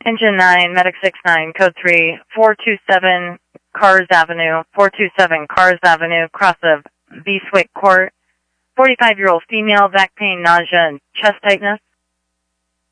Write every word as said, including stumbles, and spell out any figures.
Engine nine, Medic six nine, code three, four two seven Cars Avenue, four two seven Cars Avenue, cross of Beeswick Court. forty-five-year-old female, back pain, nausea, and chest tightness.